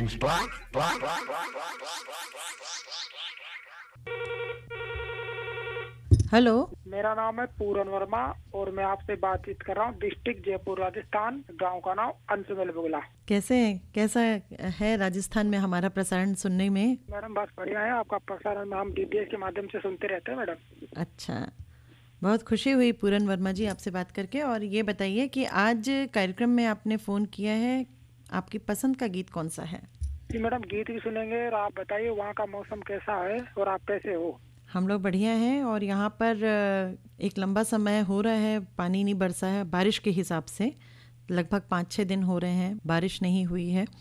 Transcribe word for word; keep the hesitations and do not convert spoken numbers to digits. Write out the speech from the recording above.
James Black. Black. Hello. मेरा नाम है पूरन वर्मा और मैं आपसे बातचीत कर रहा हूँ डिस्ट्रिक्ट जयपुर राजस्थान। गांव का नाम अंशुमल बुगला। कैसे कैसा है राजस्थान में हमारा प्रसारण सुनने में? मैडम बस बढ़िया है। आपका प्रसारण हम डीटीएच के माध्यम से सुनते रहते हैं मैडम। अच्छा, बहुत खुशी हुई पूरन वर्मा जी आपसे बात करके। और ये बताइए कि आज कार्यक्रम में आपने फ़ोन किया है, आपकी पसंद का गीत कौन सा है? जी मैडम, गीत भी सुनेंगे और आप बताइए वहाँ का मौसम कैसा है और आप कैसे हो? हम लोग बढ़िया हैं और यहाँ पर एक लंबा समय हो रहा है पानी नहीं बरसा है। बारिश के हिसाब से लगभग पाँच छः दिन हो रहे हैं बारिश नहीं हुई है।